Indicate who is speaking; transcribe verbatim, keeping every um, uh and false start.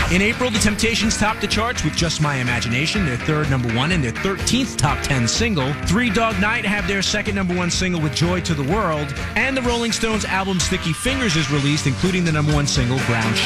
Speaker 1: In April, the Temptations topped the charts with Just My Imagination, their third number one and their thirteenth top ten single. Three Dog Night have their second number one single with Joy to the World. And the Rolling Stones album Sticky Fingers is released, including the number one single, Ground